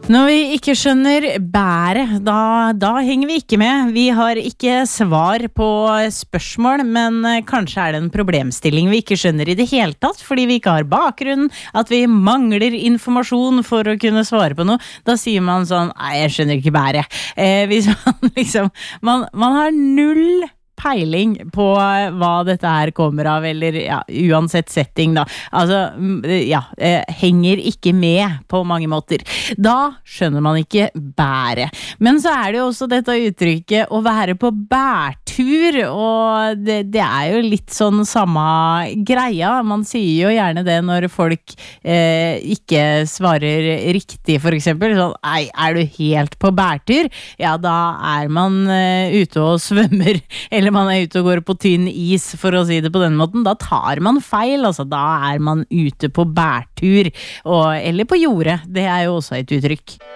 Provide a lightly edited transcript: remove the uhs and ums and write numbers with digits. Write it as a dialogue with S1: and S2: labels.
S1: Når vi ikke skjønner bæret, da henger vi ikke med. Vi har ikke svar på spørsmål, men kanskje er det en problemstilling vi ikke skjønner i det hele tatt, fordi vi ikke har bakgrunn, at vi mangler informasjon for å kunne svare på noe. Da sier man sånn, nei, jeg skjønner ikke bæret. Hvis man liksom, man har null peiling på hva dette her kommer av, eller ja, uansett setting da. Altså, ja, henger ikke med på mange måter. Da skjønner man ikke bære. Men så er det jo også dette uttrykket å være på bærtur, og det er jo litt sånn samme greia. Man sier jo gjerne det når folk ikke svarer riktig, for eksempel. Sånn, nei, er du helt på bærtur? Ja, da er man ute og svømmer, eller man er ute og går på tynn is, for å si det på den måten. Da tar man feil, altså da er man ute på bærtur, eller på jordet. Det er jo også et uttrykk.